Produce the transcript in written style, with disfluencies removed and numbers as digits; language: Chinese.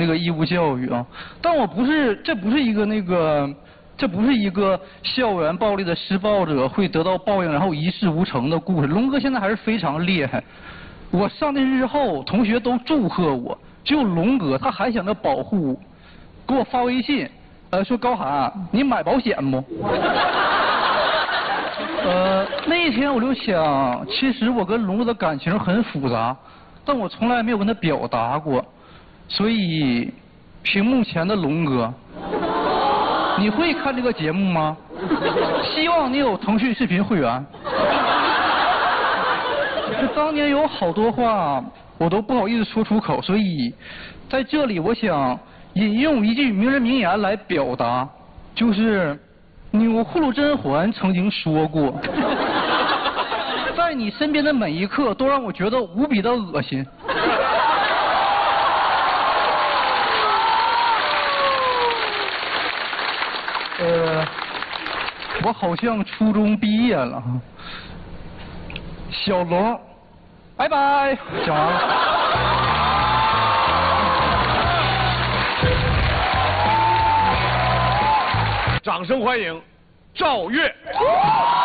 那个义务教育啊。但我不是，这不是一个校园暴力的施暴者会得到报应然后一事无成的故事。龙哥现在还是非常厉害。我上那日后，同学都祝贺我，只有龙哥他还想着保护我，给我发微信，说高涵，你买保险不？那一天我就想，其实我跟龙哥的感情很复杂，但我从来没有跟他表达过，所以，屏幕前的龙哥，你会看这个节目吗？希望你有腾讯视频会员。这当年有好多话我都不好意思说出口，所以在这里我想引用一句名人名言来表达，就是钮祜禄甄嬛曾经说过，在你身边的每一刻都让我觉得无比的恶心。我好像初中毕业了。小龙，拜拜，讲完了。 掌声欢迎赵越。